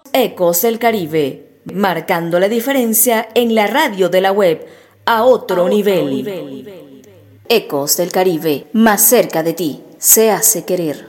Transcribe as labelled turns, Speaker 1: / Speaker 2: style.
Speaker 1: Ecos del Caribe, marcando la diferencia en la radio de la web a otro nivel. Ecos del Caribe, más cerca de ti, se hace querer.